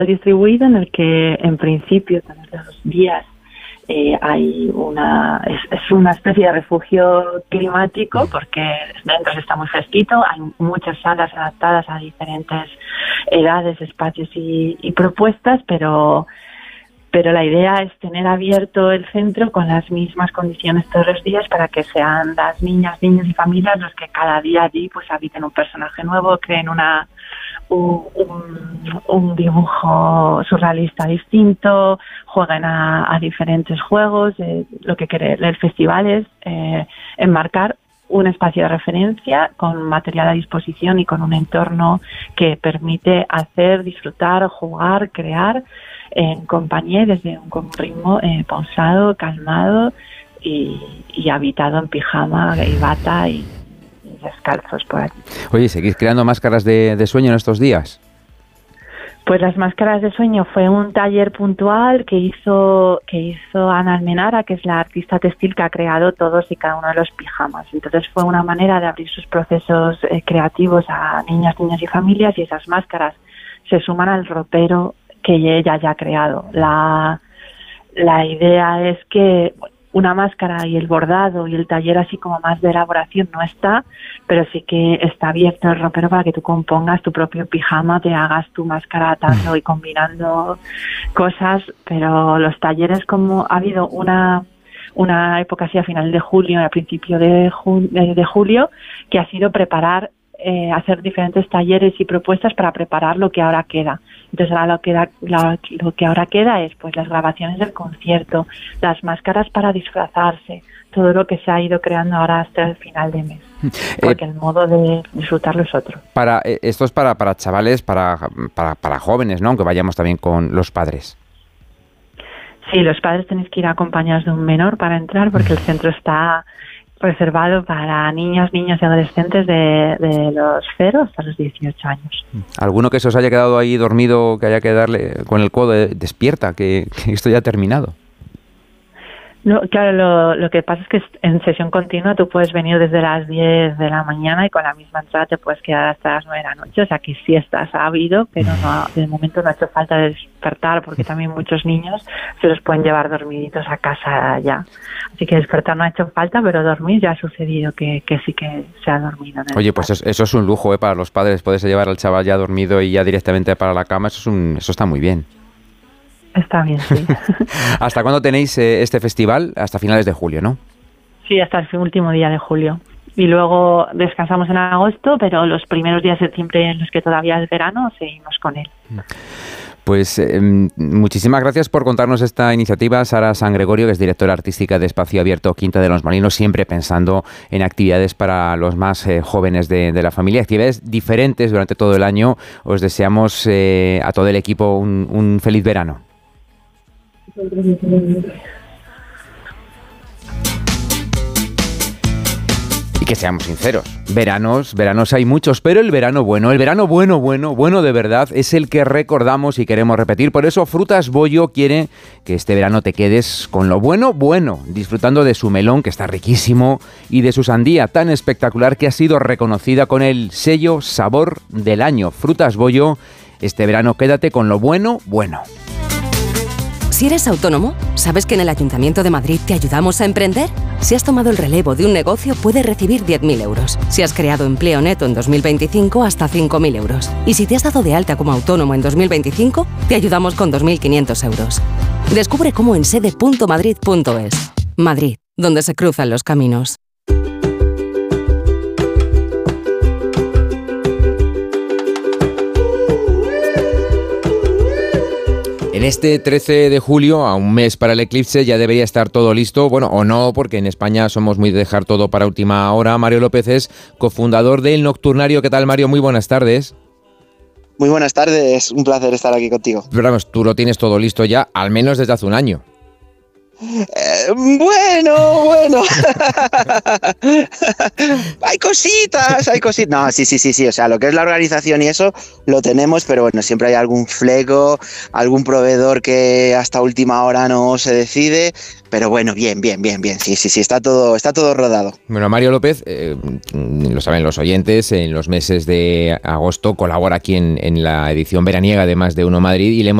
distribuido en el que en principio todos los días es una especie de refugio climático porque dentro está muy fresquito, hay muchas salas adaptadas a diferentes edades, espacios y propuestas, pero la idea es tener abierto el centro con las mismas condiciones todos los días para que sean las niñas, niños y familias los que cada día allí pues habiten un personaje nuevo, creen un dibujo surrealista distinto, jueguen a diferentes juegos. Lo que quiere el festival es enmarcar un espacio de referencia con material a disposición y con un entorno que permite hacer, disfrutar, jugar, crear en compañía y desde un ritmo pausado, calmado y habitado en pijama y bata y descalzos por aquí. Oye, ¿seguís creando máscaras de sueño en estos días? Pues las máscaras de sueño fue un taller puntual que hizo Ana Almenara, que es la artista textil que ha creado todos y cada uno de los pijamas. Entonces fue una manera de abrir sus procesos creativos a niñas, niños y familias, y esas máscaras se suman al ropero que ella ya ha creado. La idea es que una máscara y el bordado y el taller así como más de elaboración no está, pero sí que está abierto el ropero para que tú compongas tu propio pijama, te hagas tu máscara atando y combinando cosas, pero los talleres, como ha habido una época así a final de julio, a principio de julio, que ha sido preparar, hacer diferentes talleres y propuestas para preparar lo que ahora queda. Entonces ahora lo que ahora queda es pues las grabaciones del concierto, las máscaras para disfrazarse, todo lo que se ha ido creando ahora hasta el final de mes, porque el modo de disfrutarlo es otro. Esto es para chavales, para jóvenes, ¿no? Aunque vayamos también con los padres. Sí, los padres tenéis que ir acompañados de un menor para entrar, porque el centro está reservado para niños, niñas y adolescentes de los 0 hasta los 18 años. ¿Alguno que se os haya quedado ahí dormido, que haya que darle con el codo despierta, que esto ya ha terminado? No, claro, lo que pasa es que en sesión continua tú puedes venir desde las 10 de la mañana y con la misma entrada te puedes quedar hasta las 9 de la noche, o sea que siestas ha habido, pero no, de momento no ha hecho falta despertar, porque también muchos niños se los pueden llevar dormiditos a casa ya. Así que despertar no ha hecho falta, pero dormir ya ha sucedido que sí que se ha dormido. Oye, pues eso es un lujo para los padres, poderse llevar al chaval ya dormido y ya directamente para la cama, eso está muy bien. Está bien, sí. ¿Hasta cuándo tenéis este festival? Hasta finales de julio, ¿no? Sí, hasta el último día de julio. Y luego descansamos en agosto, pero los primeros días de septiembre, en los que todavía es verano, seguimos con él. Pues muchísimas gracias por contarnos esta iniciativa, Sara San Gregorio, que es directora artística de Espacio Abierto Quinta de los Molinos, siempre pensando en actividades para los más jóvenes de la familia, actividades diferentes durante todo el año. Os deseamos a todo el equipo un feliz verano. Y que seamos sinceros, veranos hay muchos, pero el verano bueno de verdad es el que recordamos y queremos repetir. Por eso Frutas Bollo quiere que este verano te quedes con lo bueno, disfrutando de su melón, que está riquísimo, y de su sandía tan espectacular que ha sido reconocida con el sello Sabor del Año. Frutas Bollo, este verano quédate con lo bueno. Si eres autónomo, ¿sabes que en el Ayuntamiento de Madrid te ayudamos a emprender? Si has tomado el relevo de un negocio, puedes recibir 10.000 euros. Si has creado empleo neto en 2025, hasta 5.000 euros. Y si te has dado de alta como autónomo en 2025, te ayudamos con 2.500 euros. Descubre cómo en sede.madrid.es. Madrid, donde se cruzan los caminos. En este 13 de julio, a un mes para el eclipse, ya debería estar todo listo. Bueno, o no, porque en España somos muy de dejar todo para última hora. Mario López es cofundador del Nocturnario. ¿Qué tal, Mario? Muy buenas tardes. Muy buenas tardes, un placer estar aquí contigo. Pero vamos, tú lo tienes todo listo ya, al menos desde hace un año. Bueno. Hay cositas. No, sí. O sea, lo que es la organización y eso lo tenemos, pero bueno, siempre hay algún fleco, algún proveedor que hasta última hora no se decide. Pero bueno, bien. Sí, está todo rodado. Bueno, Mario López, lo saben los oyentes, en los meses de agosto colabora aquí en la edición veraniega de Más de Uno Madrid y le hemos